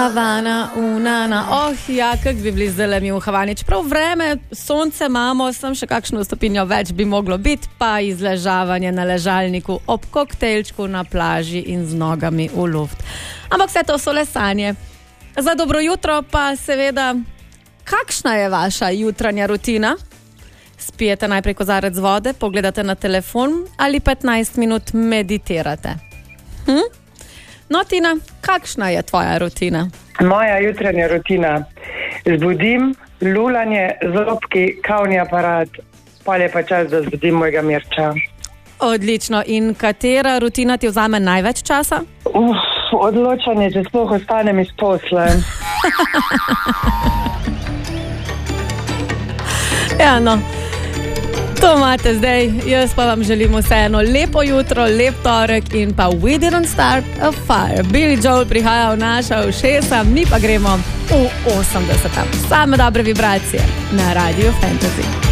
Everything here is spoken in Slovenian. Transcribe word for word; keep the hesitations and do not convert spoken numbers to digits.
Havana, unana, oh ja, kak bi bili zdaj mi v Havani. Čeprav vreme, sonce imamo, sem še kakšno stopinjo več bi moglo biti, pa izležavanje na ležalniku ob koktejlčku na plaži in z nogami v luft. Ampak vse to so le sanje. Za dobro jutro pa seveda, kakšna je vaša jutranja rutina? Spijete najprej kozarec vode, pogledate na telefon ali petnajst minut meditirate? Hm? No, Tina, kakšna je tvoja rutina? Moja jutranja rutina. Zbudim, lulanje, zobki, kavni aparat, pa je pa čas, da zbudim mojega Mirča. Odlično. In katera rutina ti vzame največ časa? Uf, odločanje, če sploh ostanem iz posla. Ja, no. To imate zdaj, jaz pa vam želim vseeno lepo jutro, lep torek in pa We Didn't Start a Fire. Billy Joel prihaja v naša ušesa, mi pa gremo v osemdeseta. Same dobre vibracije na Radio Fantasy.